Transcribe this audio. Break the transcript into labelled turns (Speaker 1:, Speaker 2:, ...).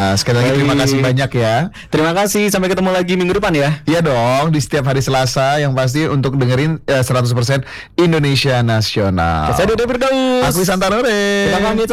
Speaker 1: Sekali lagi terima kasih banyak ya.
Speaker 2: Terima kasih, sampai ketemu lagi minggu depan ya.
Speaker 1: Iya dong, di setiap hari Selasa yang pasti untuk dengerin 100% Indonesia Nasional.
Speaker 2: Saya Dede Firdaus.
Speaker 1: Aku Santanore.
Speaker 2: Kita pamit.